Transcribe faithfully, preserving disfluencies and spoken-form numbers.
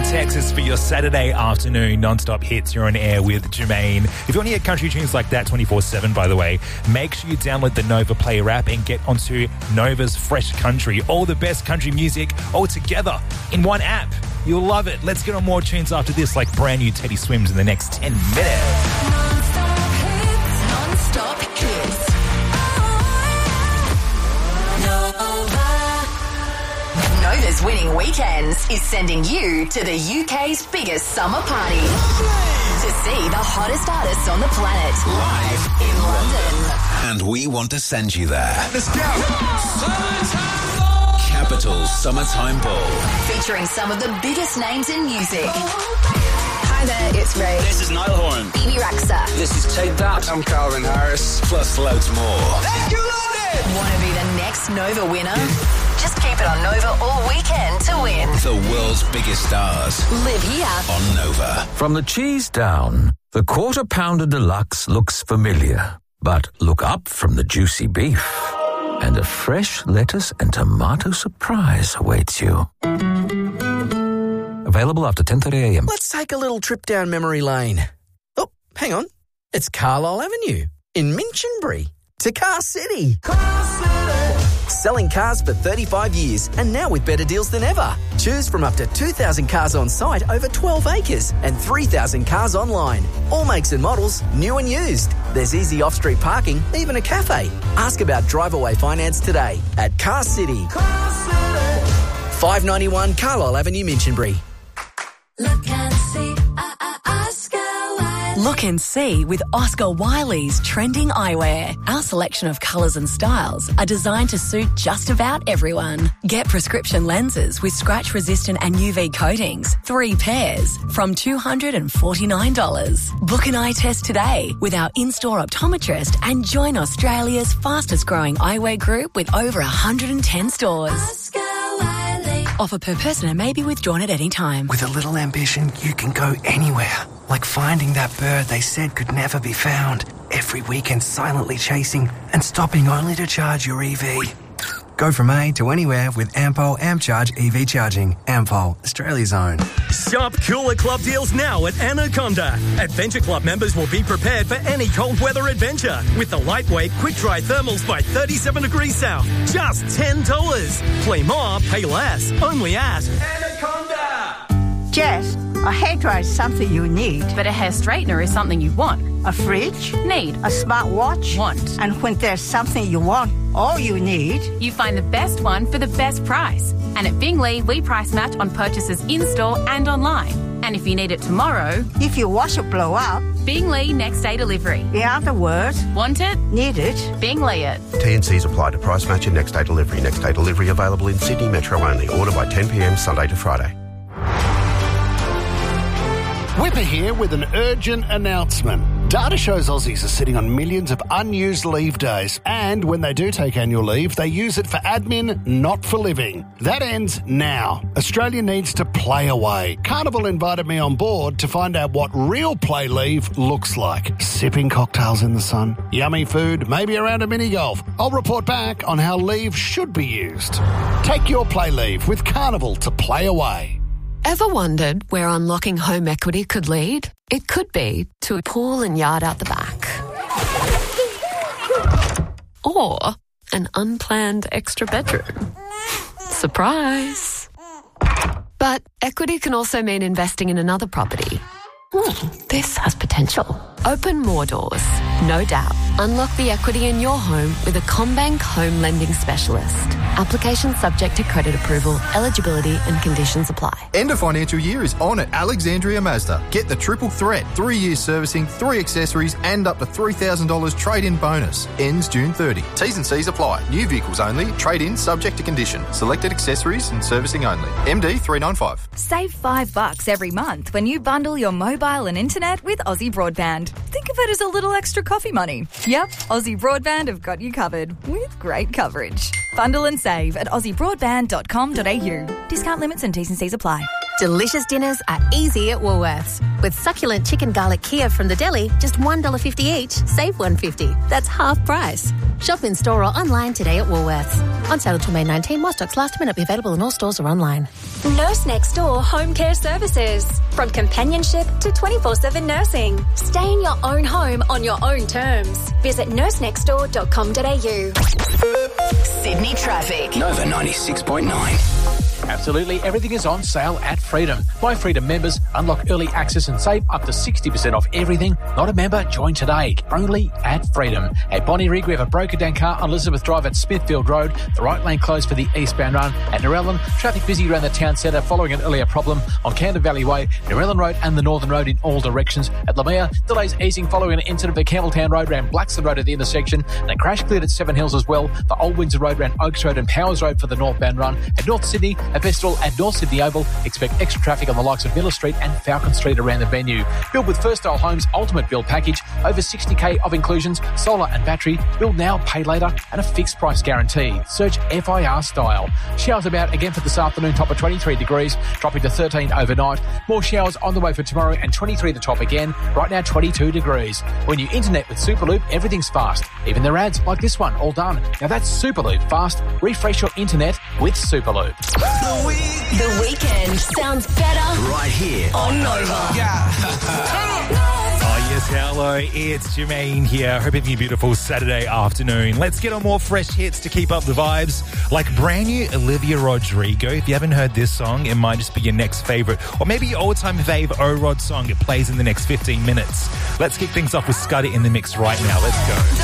Texas for your Saturday afternoon non-stop hits. You're on air with Jermaine. If you want to hear country tunes like that twenty-four seven, by the way, make sure you download the Nova Player app and get onto Nova's Fresh Country. All the best country music all together in one app. You'll love it. Let's get on more tunes after this, like brand new Teddy Swims in the next ten minutes. Non-stop hits, non-stop hits. Nova's Winning Weekends is sending you to the U K's biggest summer party to see the hottest artists on the planet live in London. And we want to send you there. Let's go! Capital Summertime Ball. Featuring some of the biggest names in music. Hi there, it's Ray. This is Niall Horan. B B Rexa. This is Take That. I'm Calvin Harris. Plus loads more. Thank you, London! Want to be the next Nova winner? Just keep it on Nova all weekend to win. The world's biggest stars. Live here. On Nova. From the cheese down, the Quarter Pounder Deluxe looks familiar. But look up from the juicy beef, and a fresh lettuce and tomato surprise awaits you. Available after ten thirty a.m. Let's take a little trip down memory lane. Oh, hang on. It's Carlisle Avenue in Minchinbury to Car City. Car City. Selling cars for thirty-five years and now with better deals than ever. Choose from up to two thousand cars on site over twelve acres and three thousand cars online. All makes and models, new and used. There's easy off-street parking, even a cafe. Ask about drive-away finance today at Car City. Car City. five ninety-one Carlisle Avenue, Minchinbury. Look and see, uh, uh, Oscar Wilde. Look and see with Oscar Wiley's trending eyewear. Our selection of colours and styles are designed to suit just about everyone. Get prescription lenses with scratch-resistant and U V coatings, three pairs, from two hundred forty-nine dollars. Book an eye test today with our in-store optometrist and join Australia's fastest-growing eyewear group with over one hundred ten stores. Oscar Wiley. Offer per person and may be withdrawn at any time. With a little ambition, you can go anywhere. Like finding that bird they said could never be found. Every weekend silently chasing and stopping only to charge your E V. Go from A to anywhere with Ampol AmpCharge E V charging. Ampol, Australia's own. Shop Cooler Club deals now at Anaconda. Adventure Club members will be prepared for any cold weather adventure with the lightweight quick-dry thermals by thirty-seven degrees south. Just ten dollars. Play more, pay less. Only at Anaconda. Jess, a hairdryer is something you need. But a hair straightener is something you want. A fridge? Need. A smartwatch? Want. And when there's something you want, all you need... You find the best one for the best price. And at Bingley, we price match on purchases in-store and online. And if you need it tomorrow... If your washer blow up... Bingley next day delivery. In other words... Want it? Need it? Bingley it. T and C's apply to price match and next day delivery. Next day delivery available in Sydney Metro only. Order by ten p.m. Sunday to Friday. Whipper here with an urgent announcement. Data shows Aussies are sitting on millions of unused leave days, and when they do take annual leave, they use it for admin, not for living. That ends now. Australia needs to play away. Carnival invited me on board to find out what real play leave looks like. Sipping cocktails in the sun, yummy food, maybe around a mini golf. I'll report back on how leave should be used. Take your play leave with Carnival to play away. Ever wondered where unlocking home equity could lead? It could be to a pool and yard out the back. Or an unplanned extra bedroom. Surprise! But equity can also mean investing in another property. Hmm, this has potential. Open more doors, no doubt. Unlock the equity in your home with a CommBank home lending specialist. Application subject to credit approval, eligibility and conditions apply. End of financial year is on at Alexandria Mazda. Get the triple threat, three years servicing, three accessories and up to three thousand dollars trade-in bonus. Ends June thirtieth. T's and C's apply. New vehicles only. Trade-in subject to condition. Selected accessories and servicing only. M D three nine five. Save five bucks every month when you bundle your mobile and internet with Aussie Broadband. Think of it as a little extra coffee money. Yep, Aussie Broadband have got you covered with great coverage. Bundle and save at aussie broadband dot com dot a u. Discount limits and T's and C's apply. Delicious dinners are easy at Woolworths. With succulent chicken garlic Kiev from the deli, just one dollar fifty each, save one dollar fifty. That's half price. Shop in store or online today at Woolworths. On sale until May nineteenth, while stocks last minute, be available in all stores or online. Nurse Next Door Home Care Services. From companionship to twenty-four seven nursing. Stay in your own home on your own terms. Visit nurse next door dot com dot a u. Sydney traffic. Nova ninety-six point nine. Absolutely everything is on sale at Freedom. My Freedom members unlock early access and save up to sixty percent off everything. Not a member? Join today. Only at Freedom. At Bonnie Rig, we have a broken down car on Elizabeth Drive at Smithfield Road. The right lane closed for the eastbound run. At Narellan, traffic busy around the town centre following an earlier problem on Camden Valley Way, Narellan Road and the Northern Road in all directions. At Lamea, delays easing following an incident at Campbelltown Road around Blackstone Road at the intersection. And a crash cleared at Seven Hills as well. The Old Windsor Road around Oaks Road and Powers Road for the northbound run. At North Sydney, a festival at North Sydney Oval. Expect extra traffic on the likes of Miller Street and Falcon Street around the venue. Build with First Style Homes Ultimate Build Package. Over sixty K of inclusions, solar and battery. Build now, pay later, and a fixed price guarantee. Search F I R Style. Showers about again for this afternoon, top of twenty-three degrees, dropping to thirteen overnight. More showers on the way for tomorrow and twenty-three the top again. Right now, twenty-two degrees. When you internet with Superloop, everything's fast. Even their ads like this one, all done. Now that's Superloop fast. Refresh your internet with Superloop. The weekend sounds better right here on Nova. Yeah. Oh, yes, hello. It's Jermaine here. Hope you're having a beautiful Saturday afternoon. Let's get on more fresh hits to keep up the vibes. Like brand new Olivia Rodrigo. If you haven't heard this song, it might just be your next favourite. Or maybe your all-time fave O-Rod song. It plays in the next fifteen minutes. Let's kick things off with Scudder in the mix right now. Let's go.